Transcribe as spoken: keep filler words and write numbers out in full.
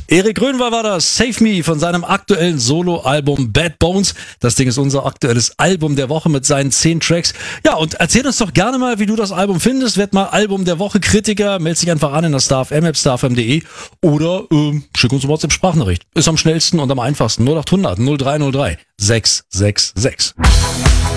Erik Grönwald war das, Save Me, von seinem aktuellen Solo-Album Bad Bones. Das Ding ist unser aktuelles Album der Woche mit seinen zehn Tracks. Ja, und erzähl uns doch gerne mal, wie du das Album findest. Werd mal Album der Woche Kritiker, meld dich einfach an in der StarFM App, starfm punkt de oder ähm, schick uns eine WhatsApp-Sprachnachricht. Ist am schnellsten und am einfachsten. null acht hundert null drei null drei sechs sechs sechs.